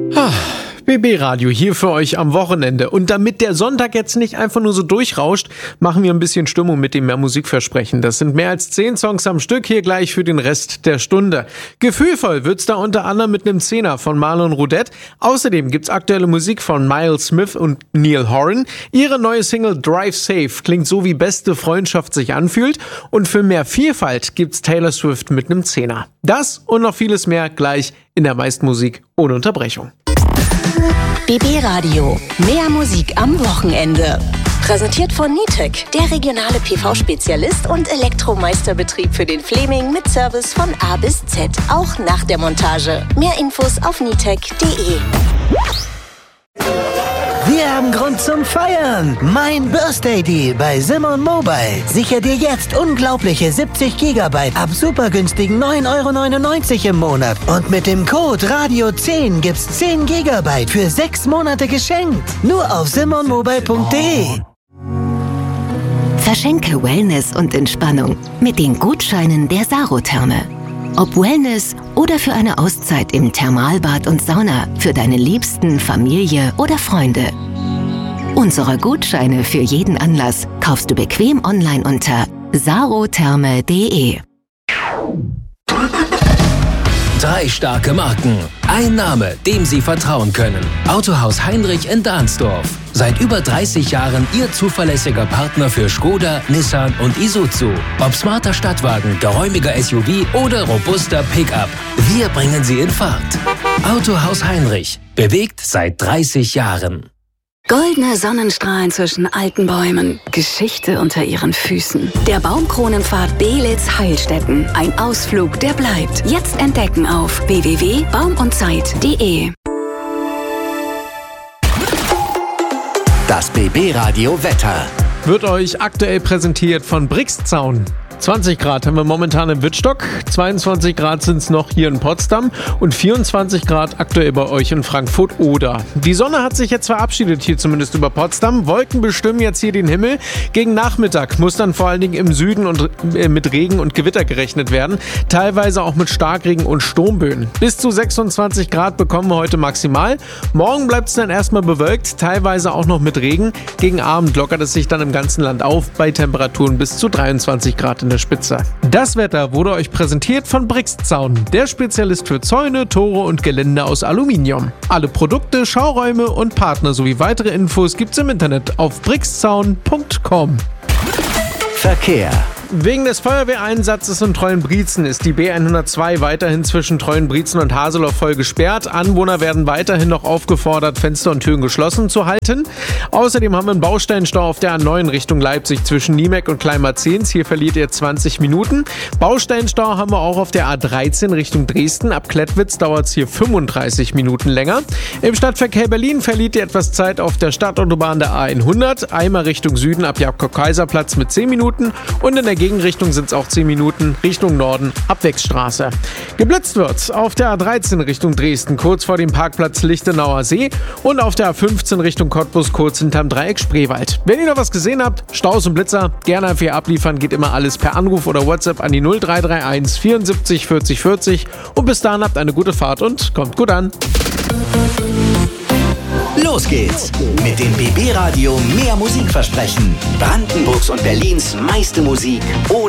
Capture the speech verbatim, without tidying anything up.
B B-Radio hier für euch am Wochenende. Und damit der Sonntag jetzt nicht einfach nur so durchrauscht, machen wir ein bisschen Stimmung mit dem Mehr Musikversprechen. Das sind mehr als zehn Songs am Stück, hier gleich für den Rest der Stunde. Gefühlvoll wird's da unter anderem mit einem Zehner von Marlon Roudette. Außerdem gibt's aktuelle Musik von Miles Smith und Neil Horan. Ihre neue Single Drive Safe klingt so, wie beste Freundschaft sich anfühlt. Und für mehr Vielfalt gibt's Taylor Swift mit einem Zehner. Das und noch vieles mehr gleich in der Meistmusik ohne Unterbrechung. B B-Radio. Mehr Musik am Wochenende. Präsentiert von Nitec, der regionale P V-Spezialist und Elektromeisterbetrieb für den Fleming mit Service von A bis Z, auch nach der Montage. Mehr Infos auf nitec punkt de. Wir haben Grund zum Feiern. Mein Birthday Deal bei Simon Mobile. Sicher dir jetzt unglaubliche siebzig Gigabyte ab super günstigen neun Euro neunundneunzig im Monat. Und mit dem Code Radio zehn gibt's zehn Gigabyte für sechs Monate geschenkt. Nur auf simon mobile punkt de. Verschenke Wellness und Entspannung mit den Gutscheinen der Sarotherme. Ob Wellness oder für eine Auszeit im Thermalbad und Sauna für deine Liebsten, Familie oder Freunde. Unsere Gutscheine für jeden Anlass kaufst du bequem online unter sarotherme punkt de. Drei starke Marken. Ein Name, dem Sie vertrauen können. Autohaus Heinrich in Dahnsdorf. Seit über dreißig Jahren Ihr zuverlässiger Partner für Skoda, Nissan und Isuzu. Ob smarter Stadtwagen, geräumiger S U V oder robuster Pickup. Wir bringen Sie in Fahrt. Autohaus Heinrich. Bewegt seit dreißig Jahren. Goldene Sonnenstrahlen zwischen alten Bäumen, Geschichte unter ihren Füßen. Der Baumkronenpfad Beelitz-Heilstätten. Ein Ausflug, der bleibt. Jetzt entdecken auf w w w punkt baum und zeit punkt de. Das B B-Radio Wetter wird euch aktuell präsentiert von Brixzaun. zwanzig Grad haben wir momentan in Wittstock, zweiundzwanzig Grad sind es noch hier in Potsdam und vierundzwanzig Grad aktuell bei euch in Frankfurt-Oder. Die Sonne hat sich jetzt verabschiedet, hier zumindest über Potsdam. Wolken bestimmen jetzt hier den Himmel. Gegen Nachmittag muss dann vor allen Dingen im Süden und, äh, mit Regen und Gewitter gerechnet werden. Teilweise auch mit Starkregen und Sturmböen. Bis zu sechsundzwanzig Grad bekommen wir heute maximal. Morgen bleibt es dann erstmal bewölkt, teilweise auch noch mit Regen. Gegen Abend lockert es sich dann im ganzen Land auf, bei Temperaturen bis zu dreiundzwanzig Grad in der Spitze. Das Wetter wurde euch präsentiert von Brixzaun, der Spezialist für Zäune, Tore und Gelände aus Aluminium. Alle Produkte, Schauräume und Partner sowie weitere Infos gibt's im Internet auf brixzaun punkt com. Verkehr. Wegen des Feuerwehreinsatzes in Treuenbrietzen ist die B hundertzwei weiterhin zwischen Treuenbrietzen und Haseloff voll gesperrt. Anwohner werden weiterhin noch aufgefordert, Fenster und Türen geschlossen zu halten. Außerdem haben wir einen Baustellenstau auf der A neun Richtung Leipzig zwischen Niemeck und Kleinmarzens. Hier verliert ihr zwanzig Minuten. Baustellenstau haben wir auch auf der A dreizehn Richtung Dresden. Ab Klettwitz dauert es hier fünfunddreißig Minuten länger. Im Stadtverkehr Berlin verliert ihr etwas Zeit auf der Stadtautobahn der A hundert. Einmal Richtung Süden ab Jakob-Kaiser-Platz mit zehn Minuten und in der Gegenrichtung sind es auch zehn Minuten, Richtung Norden, Abwechsstraße. Geblitzt wird auf der A dreizehn Richtung Dresden, kurz vor dem Parkplatz Lichtenauer See und auf der A fünfzehn Richtung Cottbus, kurz hinterm Dreieck Spreewald. Wenn ihr noch was gesehen habt, Staus und Blitzer, gerne einfach hier abliefern, geht immer alles per Anruf oder WhatsApp an die null drei drei eins vierundsiebzig vierzig vierzig und bis dahin habt eine gute Fahrt und kommt gut an. Los geht's mit dem B B-Radio Mehr Musikversprechen. Brandenburgs und Berlins meiste Musik ohne